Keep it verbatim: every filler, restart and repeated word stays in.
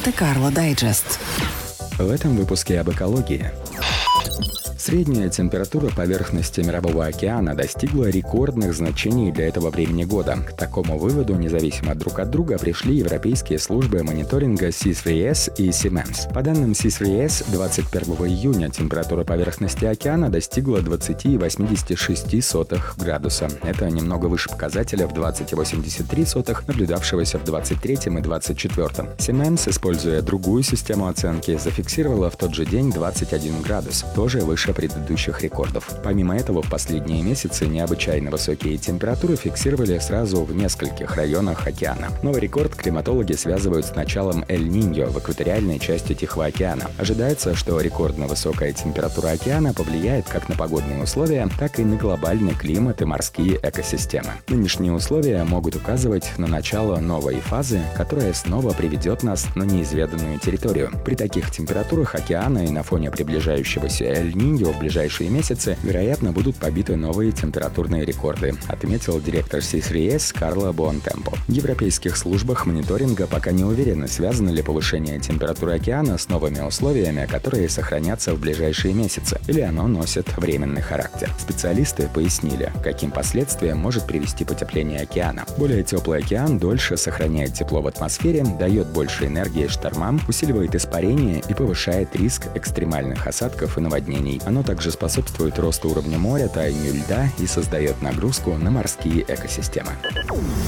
Монте-Карло Дайджест. В этом выпуске об экологии. Средняя температура поверхности Мирового океана достигла рекордных значений для этого времени года. К такому выводу, независимо друг от друга, пришли европейские службы мониторинга си три эс и Siemens. По данным си три эс, двадцать первого июня температура поверхности океана достигла двадцать целых восемьдесят шесть сотых градуса. Это немного выше показателя в двадцать целых восемьдесят три сотых, наблюдавшегося в двадцать третьем и двадцать четвёртом. Siemens, используя другую систему оценки, зафиксировала в тот же день двадцать один градус, тоже выше предыдущих рекордов. Помимо этого, в последние месяцы необычайно высокие температуры фиксировали сразу в нескольких районах океана. Новый рекорд климатологи связывают с началом Эль-Ниньо в экваториальной части Тихого океана. Ожидается, что рекордно высокая температура океана повлияет как на погодные условия, так и на глобальный климат и морские экосистемы. Нынешние условия могут указывать на начало новой фазы, которая снова приведет нас на неизведанную территорию. При таких температурах океана и на фоне приближающегося Эль-Ниньо в ближайшие месяцы, вероятно, будут побиты новые температурные рекорды, отметил директор си три эс Карло Буонтемпо. В европейских службах мониторинга пока не уверены, связано ли повышение температуры океана с новыми условиями, которые сохранятся в ближайшие месяцы, или оно носит временный характер. Специалисты пояснили, каким последствиям может привести потепление океана. Более теплый океан дольше сохраняет тепло в атмосфере, дает больше энергии штормам, усиливает испарение и повышает риск экстремальных осадков и наводнений. Оно также способствует росту уровня моря, таянию льда и создает нагрузку на морские экосистемы.